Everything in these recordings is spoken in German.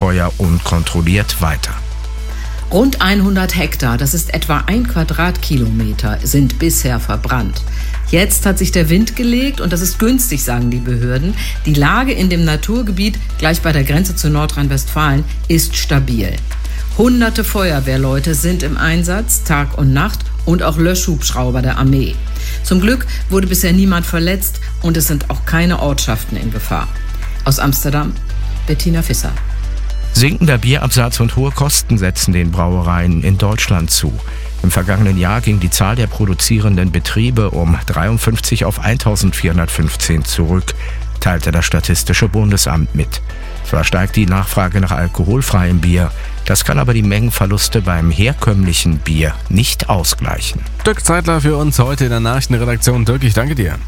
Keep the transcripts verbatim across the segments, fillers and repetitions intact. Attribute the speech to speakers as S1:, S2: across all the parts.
S1: Feuer unkontrolliert weiter.
S2: Rund hundert Hektar, das ist etwa ein Quadratkilometer, sind bisher verbrannt. Jetzt hat sich der Wind gelegt und das ist günstig, sagen die Behörden. Die Lage in dem Naturgebiet, gleich bei der Grenze zu Nordrhein-Westfalen, ist stabil. Hunderte Feuerwehrleute sind im Einsatz, Tag und Nacht, und auch Löschhubschrauber der Armee. Zum Glück wurde bisher niemand verletzt und es sind auch keine Ortschaften in Gefahr. Aus Amsterdam, Bettina Visser.
S1: Sinkender Bierabsatz und hohe Kosten setzen den Brauereien in Deutschland zu. Im vergangenen Jahr ging die Zahl der produzierenden Betriebe um dreiundfünfzig auf eintausendvierhundertfünfzehn zurück, teilte das Statistische Bundesamt mit. Zwar steigt die Nachfrage nach alkoholfreiem Bier, das kann aber die Mengenverluste beim herkömmlichen Bier nicht ausgleichen.
S3: Dirk Zeitler für uns heute in der Nachrichtenredaktion. Dirk, ich danke dir.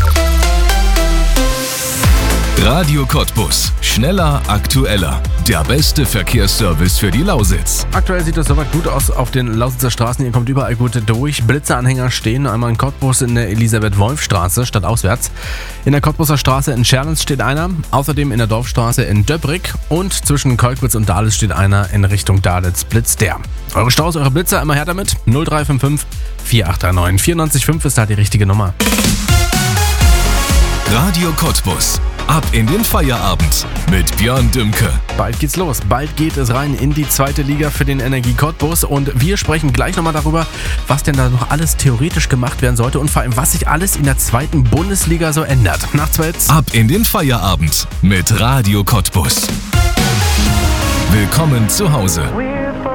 S4: Radio Cottbus. Schneller, aktueller. Der beste Verkehrsservice für die Lausitz.
S3: Aktuell sieht es soweit gut aus auf den Lausitzer Straßen. Ihr kommt überall gut durch. Blitzeranhänger stehen. Einmal in Cottbus in der Elisabeth-Wolf-Straße stadtauswärts. In der Cottbuser Straße in Scherlens steht einer. Außerdem in der Dorfstraße in Döbrig. Und zwischen Kolkwitz und Dahles steht einer in Richtung Dahles blitzt der. Eure Staus, eure Blitzer, immer her damit. null drei fünf fünf vier acht drei neun vier neun fünf ist da die richtige Nummer.
S4: Radio Cottbus. Ab in den Feierabend mit Björn Dümke.
S3: Bald geht's los. Bald geht es rein in die zweite Liga für den Energie Cottbus. Und wir sprechen gleich nochmal darüber, was denn da noch alles theoretisch gemacht werden sollte und vor allem, was sich alles in der zweiten Bundesliga so ändert. Nachts jetzt.
S4: Ab in den Feierabend mit Radio Cottbus. Willkommen zu Hause.